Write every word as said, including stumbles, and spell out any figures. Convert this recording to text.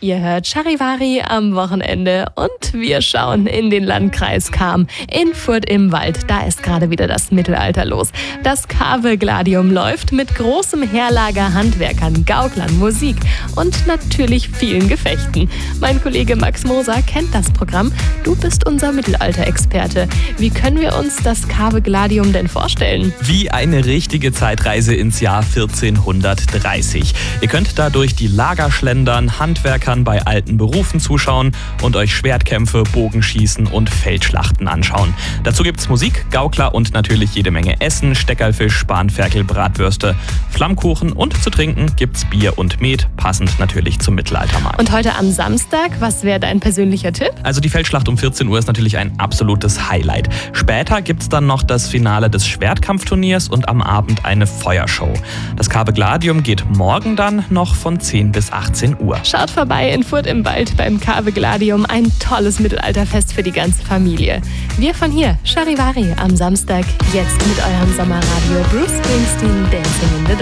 Ihr hört Charivari am Wochenende und wir schauen in den Landkreis Cham. In Furth im Wald, da ist gerade wieder das Mittelalter los. Das Kave Gladium läuft mit großem Heerlager, Handwerkern, Gauklern, Musik und natürlich vielen Gefechten. Mein Kollege Max Moser kennt das Programm. Du bist unser Mittelalter-Experte. Wie können wir uns das Kave Gladium denn vorstellen? Wie eine richtige Zeitreise ins Jahr vierzehnhundertdreißig. Ihr könnt da durch die Lager schlendern, Handwerkern bei alten Berufen zuschauen und euch Schwertkämpfe, Bogenschießen und Feldschlachten anschauen. Dazu gibt's Musik, Gaukler und natürlich jede Menge Essen, Steckerlfisch, Spanferkel, Bratwürste, Flammkuchen und zu trinken gibt's Bier und Met, passend natürlich zum Mittelaltermarkt. Und heute am Samstag, was wäre dein persönlicher Tipp? Also die Feldschlacht um vierzehn Uhr ist natürlich ein absolutes Highlight. Später gibt's dann noch das Finale des Schwertkampfturniers und am Abend eine Feuershow. Das Kave Gladium geht morgen dann noch von zehn bis achtzehn Uhr. Schaut vorbei in Furth im Wald beim Kave Gladium. Ein tolles Mittelalterfest für die ganze Familie. Wir von hier, Charivari am Samstag, jetzt mit eurem Sommerradio Bruce Springsteen Dancing in the Dark.